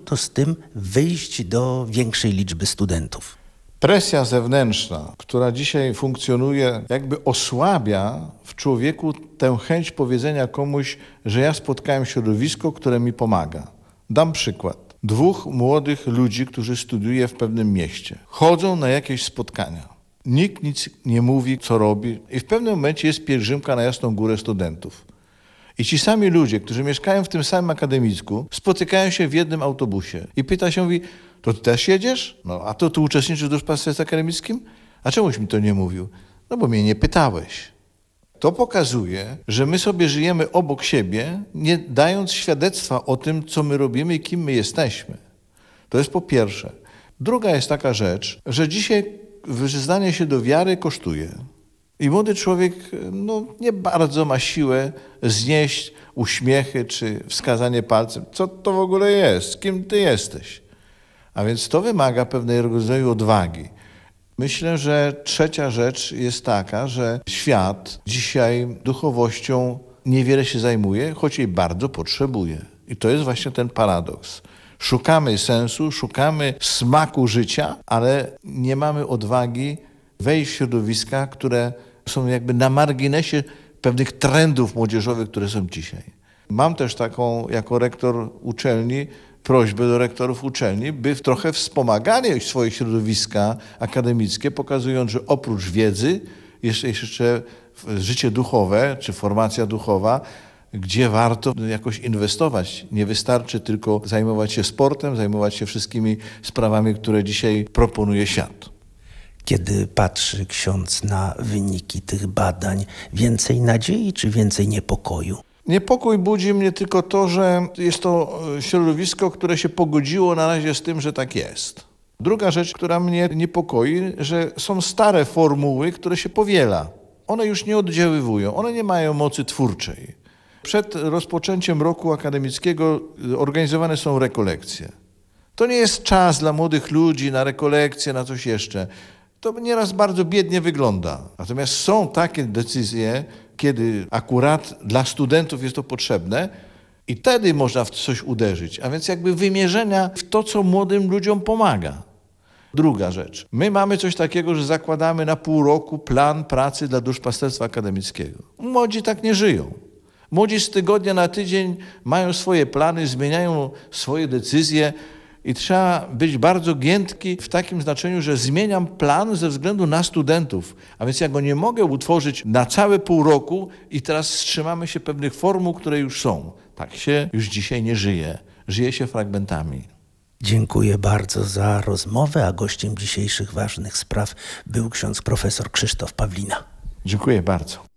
to z tym wyjść do większej liczby studentów? Presja zewnętrzna, która dzisiaj funkcjonuje, jakby osłabia w człowieku tę chęć powiedzenia komuś, że ja spotkałem środowisko, które mi pomaga. Dam przykład. 2 młodych ludzi, którzy studiują w pewnym mieście, chodzą na jakieś spotkania. Nikt nic nie mówi, co robi i w pewnym momencie jest pielgrzymka na Jasną Górę studentów. I ci sami ludzie, którzy mieszkają w tym samym akademicku, spotykają się w jednym autobusie i pyta się, mówi, to ty też jedziesz? No, a to ty uczestniczysz w duszpasterstwie akademickim? A czemuś mi to nie mówił? No bo mnie nie pytałeś. To pokazuje, że my sobie żyjemy obok siebie, nie dając świadectwa o tym, co my robimy i kim my jesteśmy. To jest po pierwsze. Druga jest taka rzecz, że dzisiaj wyznanie się do wiary kosztuje. I młody człowiek nie bardzo ma siłę znieść uśmiechy czy wskazanie palcem. Co to w ogóle jest? Kim ty jesteś? A więc to wymaga pewnego rodzaju odwagi. Myślę, że trzecia rzecz jest taka, że świat dzisiaj duchowością niewiele się zajmuje, choć jej bardzo potrzebuje. I to jest właśnie ten paradoks. Szukamy sensu, szukamy smaku życia, ale nie mamy odwagi wejść w środowiska, które są jakby na marginesie pewnych trendów młodzieżowych, które są dzisiaj. Mam też taką, jako rektor uczelni, prośbę do rektorów uczelni, by trochę wspomagali swoje środowiska akademickie, pokazując, że oprócz wiedzy jest jeszcze życie duchowe, czy formacja duchowa, gdzie warto jakoś inwestować. Nie wystarczy tylko zajmować się sportem, zajmować się wszystkimi sprawami, które dzisiaj proponuje świat. Kiedy patrzy ksiądz na wyniki tych badań, więcej nadziei czy więcej niepokoju? Niepokój budzi mnie tylko to, że jest to środowisko, które się pogodziło na razie z tym, że tak jest. Druga rzecz, która mnie niepokoi, że są stare formuły, które się powiela. One już nie oddziaływują, one nie mają mocy twórczej. Przed rozpoczęciem roku akademickiego organizowane są rekolekcje. To nie jest czas dla młodych ludzi na rekolekcje, na coś jeszcze. To nieraz bardzo biednie wygląda. Natomiast są takie decyzje, kiedy akurat dla studentów jest to potrzebne i wtedy można w coś uderzyć. A więc jakby wymierzenia w to, co młodym ludziom pomaga. Druga rzecz. My mamy coś takiego, że zakładamy na pół roku plan pracy dla duszpasterstwa akademickiego. Młodzi tak nie żyją. Młodzi z tygodnia na tydzień mają swoje plany, zmieniają swoje decyzje i trzeba być bardzo giętki w takim znaczeniu, że zmieniam plan ze względu na studentów. A więc ja go nie mogę utworzyć na całe pół roku i teraz wstrzymamy się pewnych formuł, które już są. Tak się już dzisiaj nie żyje. Żyje się fragmentami. Dziękuję bardzo za rozmowę, a gościem dzisiejszych ważnych spraw był ksiądz profesor Krzysztof Pawlina. Dziękuję bardzo.